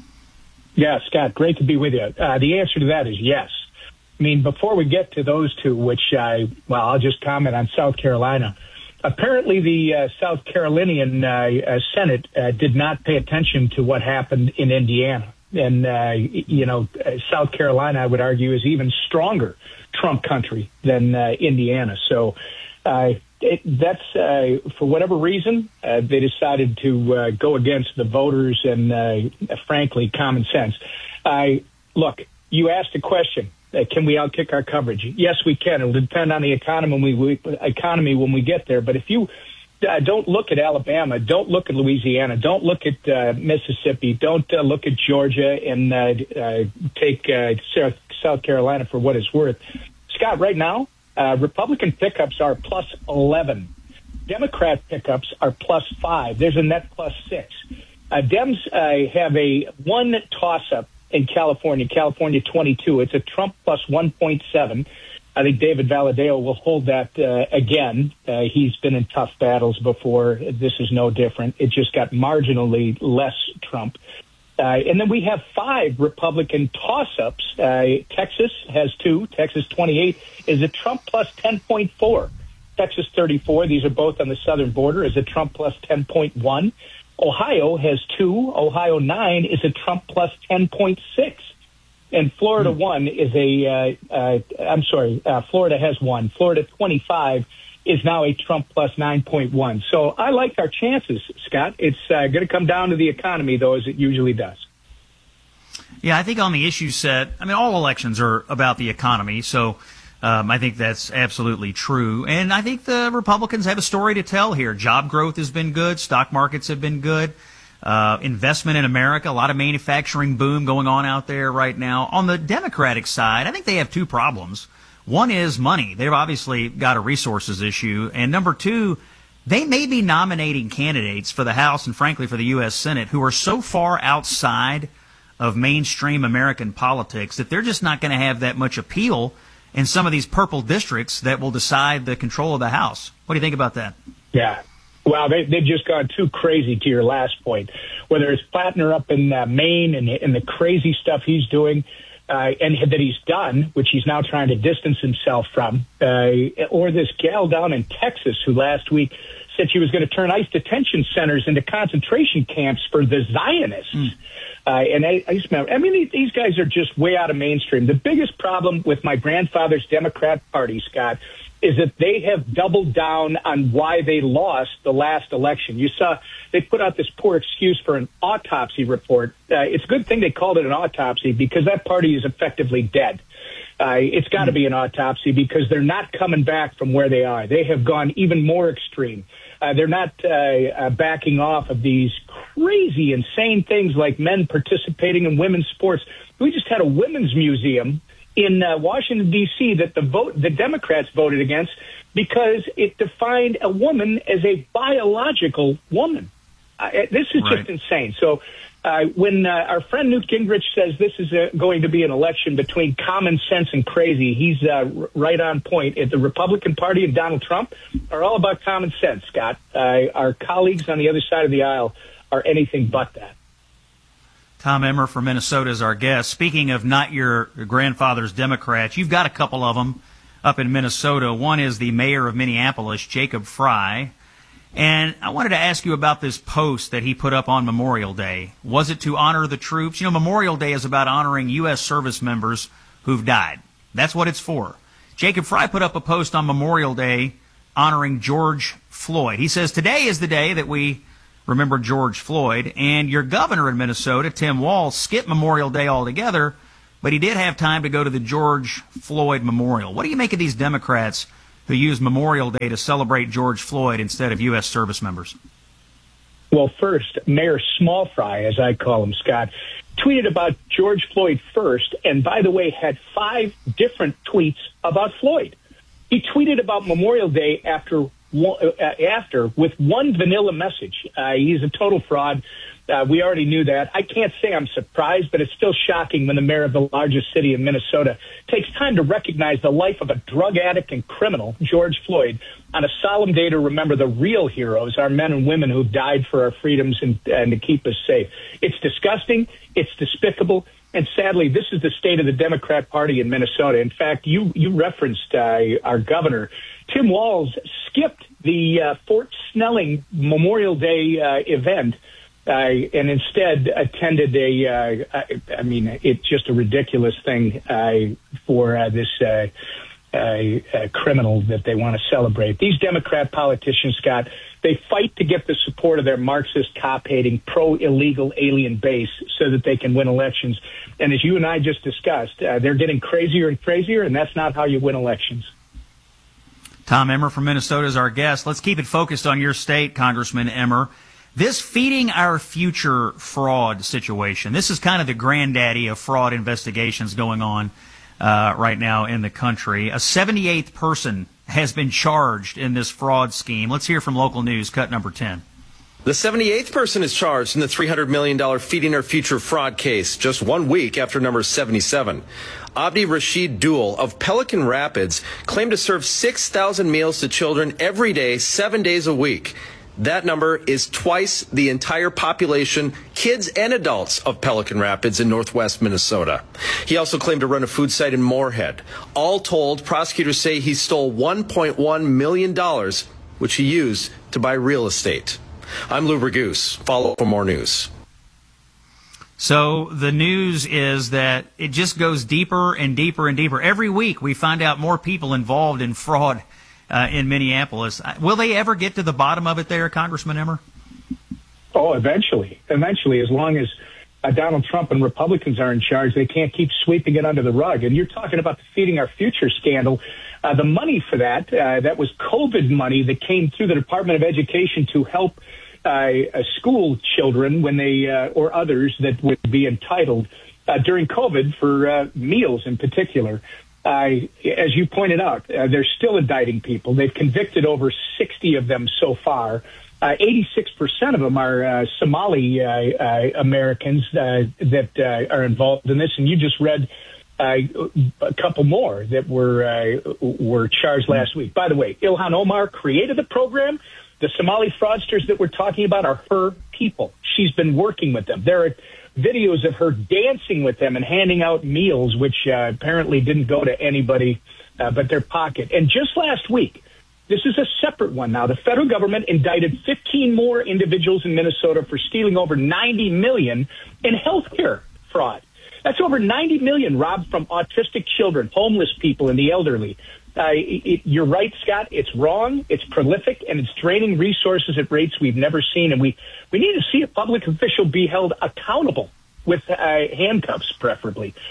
Yeah, Scott, great to be with you. Uh, the answer to that is yes. I mean, before we get to those two, which I, well, I'll just comment on South Carolina. Apparently, the uh, South Carolinian uh, uh, Senate uh, did not pay attention to what happened in Indiana. And, uh, you know, South Carolina, I would argue, is even stronger Trump country than uh, Indiana. So uh, it, that's, uh, for whatever reason, uh, they decided to uh, go against the voters and, uh, frankly, common sense. Uh, look, you asked a question. Uh, can we outkick our coverage? Yes, we can. It will depend on the economy when we, economy when we get there. But if you uh, don't look at Alabama, don't look at Louisiana, don't look at uh, Mississippi, don't uh, look at Georgia, and uh, uh, take uh, South Carolina for what it's worth. Scott, right now, uh, Republican pickups are plus eleven. Democrat pickups are plus five. There's a net plus six. Uh, Dems uh, have a one toss-up in California, California twenty-two. It's a Trump plus one point seven. I think David Valadao will hold that uh, again. Uh, he's been in tough battles before. This is no different. It just got marginally less Trump. Uh, and then we have five Republican toss-ups. Uh, Texas has two. Texas twenty-eight is a Trump plus ten point four. Texas thirty-four, these are both on the southern border, is a Trump plus ten point one. Ohio has two. Ohio nine is a Trump plus ten point six. And Florida mm. one is a, uh, uh, I'm sorry, uh, Florida has one. Florida twenty-five is now a Trump plus nine point one. So I like our chances, Scott. It's uh, going to come down to the economy, though, as it usually does. Yeah, I think on the issue set, I mean, all elections are about the economy, so um, I think that's absolutely true. And I think the Republicans have a story to tell here. Job growth has been good. Stock markets have been good. Uh, investment in America, a lot of manufacturing boom going on out there right now. On the Democratic side, I think they have two problems. One is money. They've obviously got a resources issue. And number two, they may be nominating candidates for the House and, frankly, for the U S Senate who are so far outside of mainstream American politics that they're just not going to have that much appeal in some of these purple districts that will decide the control of the House. What do you think about that? Yeah. Wow, they, they've just gone too crazy to your last point. Whether it's Plattner up in uh, Maine and, and the crazy stuff he's doing uh, and that he's done, which he's now trying to distance himself from, uh, or this gal down in Texas who last week said she was going to turn ICE detention centers into concentration camps for the Zionists. Mm. Uh, and I, I just remember, I mean, these guys are just way out of mainstream. The biggest problem with my grandfather's Democrat Party, Scott, is that they have doubled down on why they lost the last election. You saw they put out this poor excuse for an autopsy report. Uh, it's a good thing they called it an autopsy because that party is effectively dead. Uh, it's got to be an autopsy because they're not coming back from where they are. They have gone even more extreme. Uh, they're not uh, uh, backing off of these crazy, insane things like men participating in women's sports. We just had a women's museum in uh, Washington, D C that the vote the Democrats voted against because it defined a woman as a biological woman. Uh, this is right. just insane. So uh, when uh, our friend Newt Gingrich says this is uh, going to be an election between common sense and crazy, he's uh, r- right on point. The Republican Party and Donald Trump are all about common sense, Scott. Uh, our colleagues on the other side of the aisle are anything but that. Tom Emmer from Minnesota is our guest. Speaking of not your grandfather's Democrats, you've got a couple of them up in Minnesota. One is the mayor of Minneapolis, Jacob Frey. And I wanted to ask you about this post that he put up on Memorial Day. Was it to honor the troops? You know, Memorial Day is about honoring U S service members who've died. That's what it's for. Jacob Frey put up a post on Memorial Day honoring George Floyd. He says, today is the day that we remember George Floyd, and your governor in Minnesota, Tim Walz, skipped Memorial Day altogether, but he did have time to go to the George Floyd Memorial. What do you make of these Democrats who use Memorial Day to celebrate George Floyd instead of U S service members? Well, first, Mayor Small Fry, as I call him, Scott, tweeted about George Floyd first, and by the way, had five different tweets about Floyd. He tweeted about Memorial Day after after with one vanilla message. Uh, he's a total fraud. Uh, we already knew that. I can't say I'm surprised, but it's still shocking when the mayor of the largest city in Minnesota takes time to recognize the life of a drug addict and criminal, George Floyd, on a solemn day to remember the real heroes, our men and women who've died for our freedoms and, and to keep us safe. It's disgusting. It's despicable. And sadly, this is the state of the Democrat Party in Minnesota. In fact, you, you referenced uh, our governor. Tim Walz skipped the uh, Fort Snelling Memorial Day uh, event uh, and instead attended a, uh, I mean, it's just a ridiculous thing uh, for uh, this uh, uh, uh, criminal that they want to celebrate. These Democrat politicians, Scott, they fight to get the support of their Marxist, cop-hating, pro-illegal alien base so that they can win elections. And as you and I just discussed, uh, they're getting crazier and crazier, and that's not how you win elections. Tom Emmer from Minnesota is our guest. Let's keep it focused on your state, Congressman Emmer. This feeding our future fraud situation, this is kind of the granddaddy of fraud investigations going on uh, right now in the country. A seventy-eighth person has been charged in this fraud scheme. Let's hear from local news, cut number ten. The seventy-eighth person is charged in the three hundred million dollars Feeding Our Future fraud case, just one week after number seventy-seven. Abdi Rashid Dul of Pelican Rapids claimed to serve six thousand meals to children every day, seven days a week. That number is twice the entire population, kids and adults, of Pelican Rapids in northwest Minnesota. He also claimed to run a food site in Moorhead. All told, prosecutors say he stole one point one million dollars, which he used to buy real estate. I'm Lou Bergoose. Follow for more news. So the news is that it just goes deeper and deeper and deeper. Every week we find out more people involved in fraud uh, in Minneapolis. Will they ever get to the bottom of it there, Congressman Emmer? Oh, eventually. Eventually, as long as uh, Donald Trump and Republicans are in charge, they can't keep sweeping it under the rug. And you're talking about the Feeding Our Future scandal. Uh, the money for that, uh, that was COVID money that came through the Department of Education to help uh, uh, school children when they, uh, or others that would be entitled uh, during COVID for uh, meals in particular. Uh, as you pointed out, uh, they're still indicting people. They've convicted over sixty of them so far. Uh, eighty-six percent of them are uh, Somali uh, uh, Americans uh, that uh, are involved in this. And you just read uh, a couple more that were uh, were charged last week. By the way, Ilhan Omar created the program. The Somali fraudsters that we're talking about are her people. She's been working with them. There are videos of her dancing with them and handing out meals, which uh, apparently didn't go to anybody uh, but their pocket. And just last week, this is a separate one now. The federal government indicted fifteen more individuals in Minnesota for stealing over ninety million dollars in health care fraud. That's over ninety million dollars robbed from autistic children, homeless people, and the elderly. Uh, it, you're right, Scott. It's wrong. It's prolific, and it's draining resources at rates we've never seen. And we, we need to see a public official be held accountable with uh, handcuffs, preferably.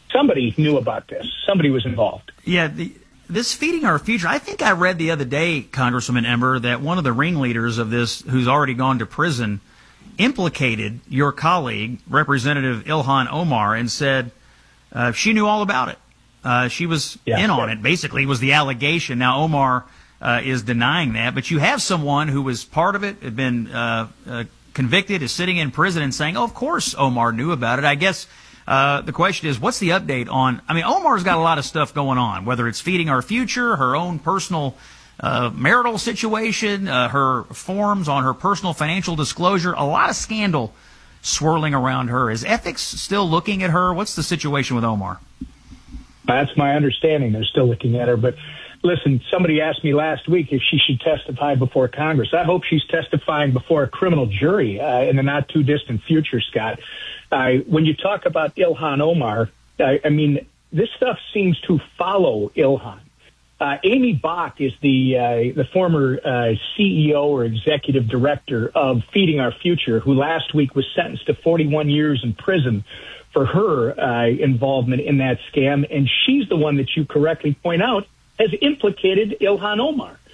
somebody knew about this. Somebody was involved. Yeah, the, this Feeding Our Future, I think I read the other day, Congresswoman Ember, that one of the ringleaders of this, who's already gone to prison, implicated your colleague, Representative Ilhan Omar, and said uh, she knew all about it. Uh, she was yeah, in on yeah. it, basically, was the allegation. Now, Omar uh, is denying that, but you have someone who was part of it, had been uh, uh, convicted, is sitting in prison and saying, oh, of course Omar knew about it. I guess uh, the question is, what's the update on, I mean, Omar's got a lot of stuff going on, whether it's Feeding Our Future, her own personal uh, marital situation, uh, her forms on her personal financial disclosure, a lot of scandal swirling around her. Is ethics still looking at her? What's the situation with Omar? That's my understanding. They're still looking at her. But listen, somebody asked me last week if she should testify before Congress. I hope she's testifying before a criminal jury uh, in the not too distant future, Scott. Uh, when you talk about Ilhan Omar, uh, I mean, this stuff seems to follow Ilhan. Uh, Amy Bach is the uh, the former uh, C E O or executive director of Feeding Our Future, who last week was sentenced to forty-one years in prison for her uh, involvement in that scam. And she's the one that you correctly point out has implicated Ilhan Omar.